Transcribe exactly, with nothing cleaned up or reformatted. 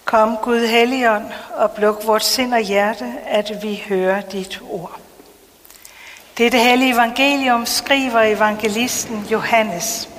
Kom, Gud Helligånd, og pluk vores sind og hjerte, at vi hører dit ord. Dette hellige evangelium skriver evangelisten Johannes.